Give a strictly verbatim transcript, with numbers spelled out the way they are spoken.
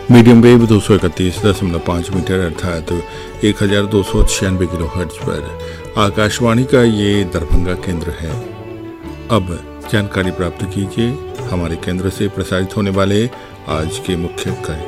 Medium wave दो सौ इकतीस दशमलव पाँच मीटर अर्थात एक हजार दो सौ छियानवे किलो हर्ट्ज पर आकाशवाणी का ये दरभंगा केंद्र है। अब जानकारी प्राप्त कीजिए हमारे केंद्र से प्रसारित होने वाले आज के मुख्य कार्यक्रम।